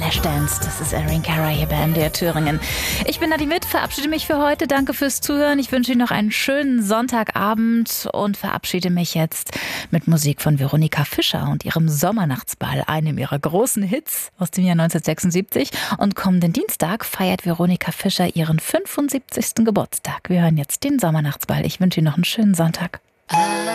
Flashdance. Das ist Erin Cara hier bei MDR Thüringen. Ich bin Nadine Mitt, verabschiede mich für heute. Danke fürs Zuhören. Ich wünsche Ihnen noch einen schönen Sonntagabend und verabschiede mich jetzt mit Musik von Veronika Fischer und ihrem Sommernachtsball, einem ihrer großen Hits aus dem Jahr 1976. Und kommenden Dienstag feiert Veronika Fischer ihren 75. Geburtstag. Wir hören jetzt den Sommernachtsball. Ich wünsche Ihnen noch einen schönen Sonntag.